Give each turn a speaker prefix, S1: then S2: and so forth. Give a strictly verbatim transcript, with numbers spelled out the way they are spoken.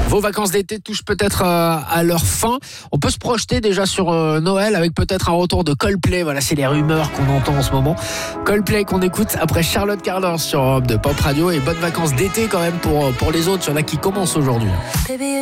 S1: Vos vacances d'été touchent peut-être euh, à leur fin. On peut se projeter déjà sur euh, Noël avec peut-être un retour de Coldplay. Voilà, c'est les rumeurs qu'on entend en ce moment. Coldplay qu'on écoute après Charlotte Cardin sur Europe deux Pop Radio. Et bonnes vacances d'été quand même pour, pour les autres. Il y en a qui commencent aujourd'hui.